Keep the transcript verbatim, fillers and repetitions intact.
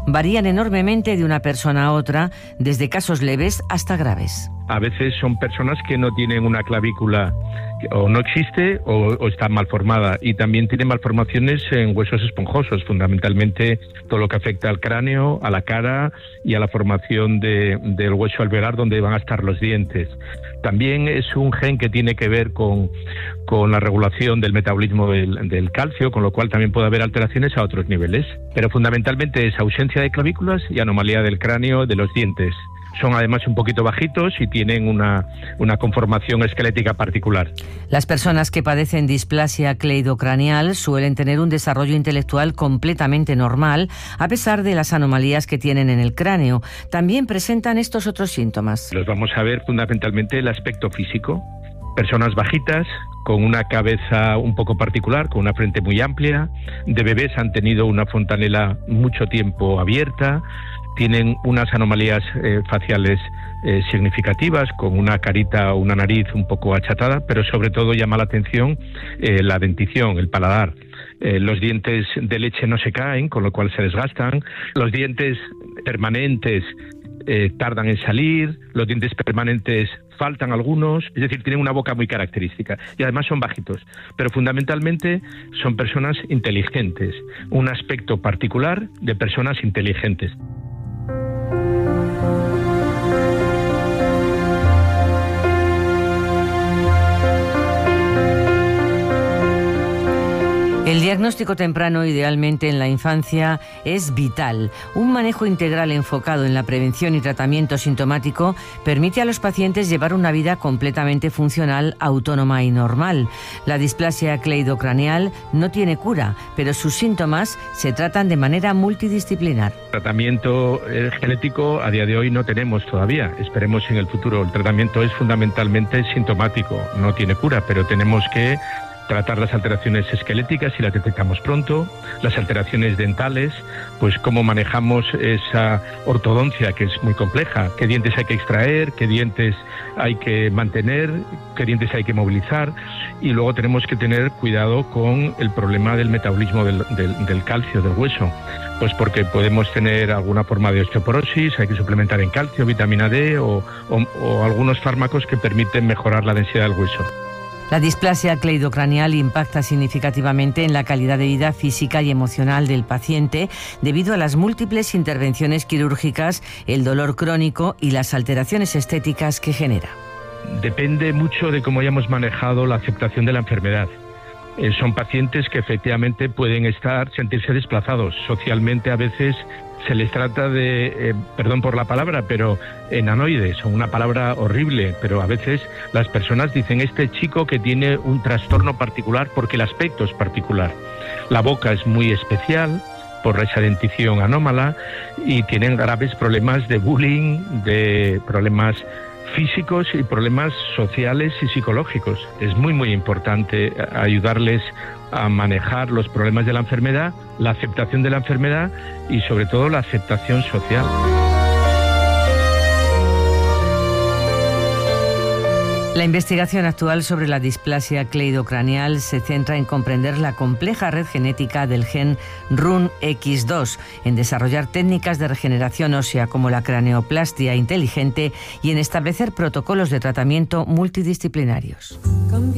varían enormemente de una persona a otra, desde casos leves hasta graves. A veces son personas que no tienen una clavícula o no existe o, o está mal formada, y también tienen malformaciones en huesos esponjosos, fundamentalmente todo lo que afecta al cráneo, a la cara y a la formación de, del hueso alveolar donde van a estar los dientes. También es un gen que tiene que ver con, con la regulación del metabolismo del, del calcio, con lo cual también puede haber alteraciones a otros niveles. Pero fundamentalmente es ausencia de clavículas y anomalía del cráneo, de los dientes. Son además un poquito bajitos y tienen una, una conformación esquelética particular. Las personas que padecen displasia cleidocraneal suelen tener un desarrollo intelectual completamente normal, a pesar de las anomalías que tienen en el cráneo. También presentan estos otros síntomas. Los vamos a ver fundamentalmente el aspecto físico. Personas bajitas, con una cabeza un poco particular, con una frente muy amplia. De bebés han tenido una fontanela mucho tiempo abierta. Tienen unas anomalías eh, faciales eh, significativas, con una carita o una nariz un poco achatada, pero sobre todo llama la atención eh, la dentición, el paladar. Eh, los dientes de leche no se caen, con lo cual se desgastan. Los dientes permanentes eh, tardan en salir, los dientes permanentes faltan algunos, es decir, tienen una boca muy característica y además son bajitos, pero fundamentalmente son personas inteligentes, un aspecto particular de personas inteligentes. El diagnóstico temprano, idealmente en la infancia, es vital. Un manejo integral enfocado en la prevención y tratamiento sintomático permite a los pacientes llevar una vida completamente funcional, autónoma y normal. La displasia cleidocraneal no tiene cura, pero sus síntomas se tratan de manera multidisciplinar. Tratamiento eh, genético a día de hoy no tenemos todavía, esperemos en el futuro. El tratamiento es fundamentalmente sintomático, no tiene cura, pero tenemos que tratar las alteraciones esqueléticas si las detectamos pronto, las alteraciones dentales, pues cómo manejamos esa ortodoncia que es muy compleja, qué dientes hay que extraer, qué dientes hay que mantener, qué dientes hay que movilizar, y luego tenemos que tener cuidado con el problema del metabolismo del, del, del calcio, del hueso, pues porque podemos tener alguna forma de osteoporosis, hay que suplementar en calcio, vitamina D o, o, o algunos fármacos que permiten mejorar la densidad del hueso. La displasia cleidocraneal impacta significativamente en la calidad de vida física y emocional del paciente debido a las múltiples intervenciones quirúrgicas, el dolor crónico y las alteraciones estéticas que genera. Depende mucho de cómo hayamos manejado la aceptación de la enfermedad. Eh, son pacientes que efectivamente pueden estar, sentirse desplazados. Socialmente a veces se les trata de, eh, perdón por la palabra, pero enanoides, o una palabra horrible, pero a veces las personas dicen este chico que tiene un trastorno particular porque el aspecto es particular. La boca es muy especial por esa dentición anómala y tienen graves problemas de bullying, de problemas físicos y problemas sociales y psicológicos. Es muy muy importante ayudarles a manejar los problemas de la enfermedad, la aceptación de la enfermedad y sobre todo la aceptación social. La investigación actual sobre la displasia cleidocraneal se centra en comprender la compleja red genética del gen R U N X dos, en desarrollar técnicas de regeneración ósea como la craneoplastia inteligente y en establecer protocolos de tratamiento multidisciplinarios.